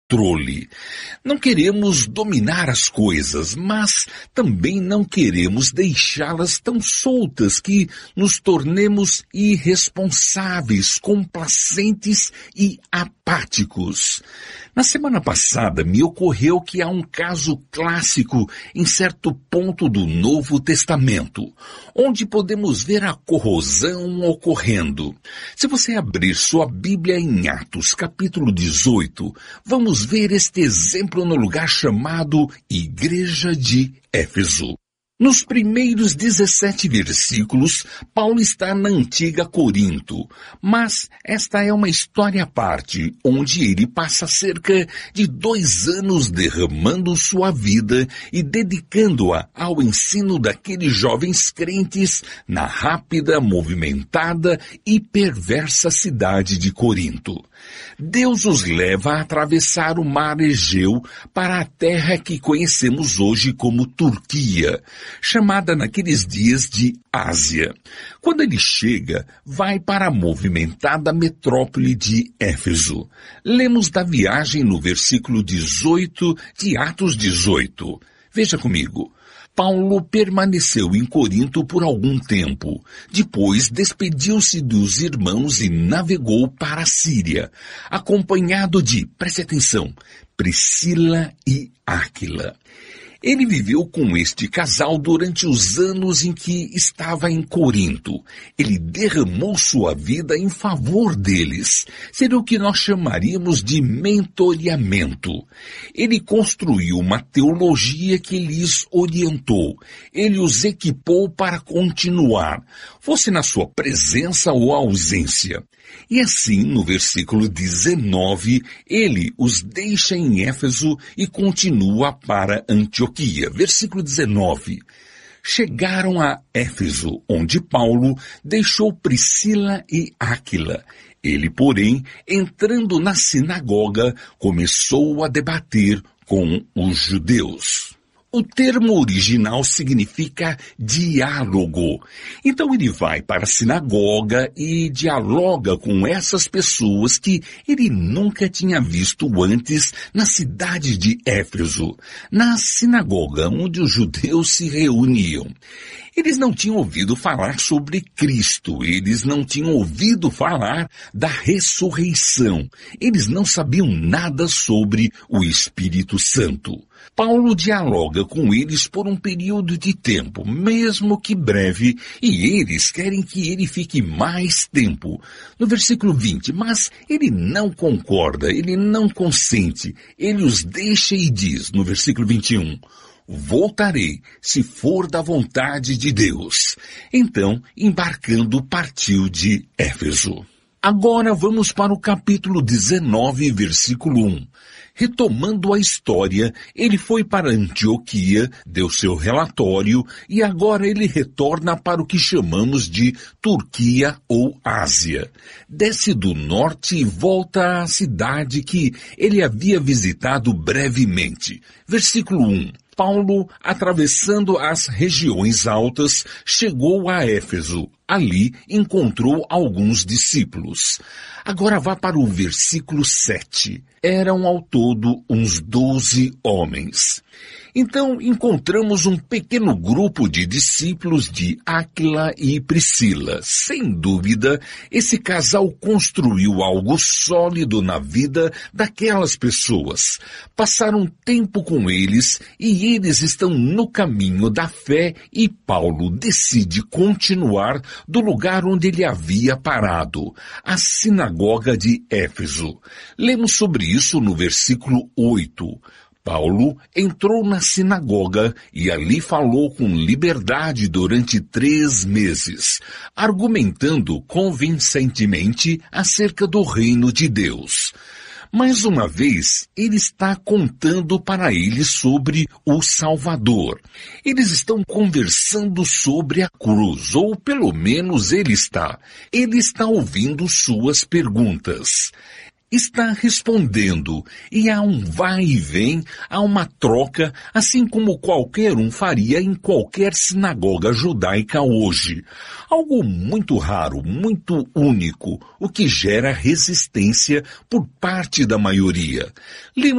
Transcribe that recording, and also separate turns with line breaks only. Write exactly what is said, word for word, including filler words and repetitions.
controle. Não queremos dominar as coisas, mas também não queremos deixá-las tão soltas que nos tornemos irresponsáveis, complacentes e apáticos. Na semana passada me ocorreu que há um caso clássico em certo ponto do Novo Testamento, onde podemos ver a corrosão ocorrendo. Se você abrir sua Bíblia em Atos, capítulo dezoito, vamos ver este exemplo no lugar chamado Igreja de Éfeso. Nos primeiros dezessete versículos, Paulo está na antiga Corinto, mas esta é uma história à parte, onde ele passa cerca de dois anos derramando sua vida e dedicando-a ao ensino daqueles jovens crentes na rápida, movimentada e perversa cidade de Corinto. Deus os leva a atravessar o mar Egeu para a terra que conhecemos hoje como Turquia, chamada naqueles dias de Ásia. Quando ele chega, vai para a movimentada metrópole de Éfeso. Lemos da viagem no versículo dezoito de Atos dezoito. Veja comigo. Paulo permaneceu em Corinto por algum tempo. Depois despediu-se dos irmãos e navegou para a Síria, acompanhado de, preste atenção, Priscila e Áquila. Ele viveu com este casal durante os anos em que estava em Corinto. Ele derramou sua vida em favor deles. Seria o que nós chamaríamos de mentoreamento. Ele construiu uma teologia que lhes orientou. Ele os equipou para continuar, fosse na sua presença ou ausência. E assim, no versículo dezenove, ele os deixa em Éfeso e continua para Antioquia. Versículo dezenove. Chegaram a Éfeso, onde Paulo deixou Priscila e Áquila. Ele, porém, entrando na sinagoga, começou a debater com os judeus. O termo original significa diálogo. Então ele vai para a sinagoga e dialoga com essas pessoas que ele nunca tinha visto antes na cidade de Éfeso, na sinagoga onde os judeus se reuniam. Eles não tinham ouvido falar sobre Cristo, eles não tinham ouvido falar da ressurreição, eles não sabiam nada sobre o Espírito Santo. Paulo dialoga com eles por um período de tempo, mesmo que breve, e eles querem que ele fique mais tempo. No versículo vinte, mas ele não concorda, ele não consente, ele os deixa e diz, no versículo vinte e um, voltarei, se for da vontade de Deus. Então, embarcando, partiu de Éfeso. Agora vamos para o capítulo dezenove, versículo um. Retomando a história, ele foi para Antioquia, deu seu relatório e agora ele retorna para o que chamamos de Turquia ou Ásia. Desce do norte e volta à cidade que ele havia visitado brevemente. Versículo um. Paulo, atravessando as regiões altas, chegou a Éfeso. Ali encontrou alguns discípulos. Agora vá para o versículo sete. Eram ao todo uns doze homens. Então encontramos um pequeno grupo de discípulos de Áquila e Priscila. Sem dúvida, esse casal construiu algo sólido na vida daquelas pessoas. Passaram tempo com eles e eles estão no caminho da fé e Paulo decide continuar do lugar onde ele havia parado, a sinagoga de Éfeso. Lemos sobre isso no versículo oito. Paulo entrou na sinagoga e ali falou com liberdade durante três meses, argumentando convincentemente acerca do reino de Deus. Mais uma vez, ele está contando para eles sobre o Salvador. Eles estão conversando sobre a cruz, ou pelo menos ele está. Ele está ouvindo suas perguntas. Está respondendo, e há um vai e vem, há uma troca, assim como qualquer um faria em qualquer sinagoga judaica hoje. Algo muito raro, muito único, o que gera resistência por parte da maioria. Lemos